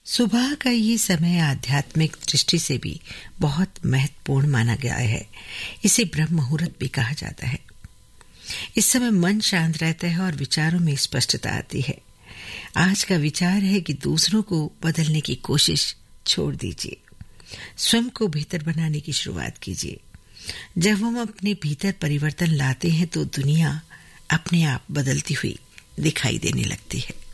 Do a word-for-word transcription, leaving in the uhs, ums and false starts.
सुबह का ये समय आध्यात्मिक दृष्टि से भी बहुत महत्वपूर्ण माना गया है। इसे ब्रह्म मुहूर्त भी कहा जाता है। इस समय मन शांत रहता है और विचारों में स्पष्टता आती है। आज का विचार है कि दूसरों को बदलने की कोशिश छोड़ दीजिए, स्वयं को बेहतर बनाने की शुरुआत कीजिए। जब हम अपने भीतर परिवर्तन लाते हैं तो दुनिया अपने आप बदलती हुई दिखाई देने लगती है।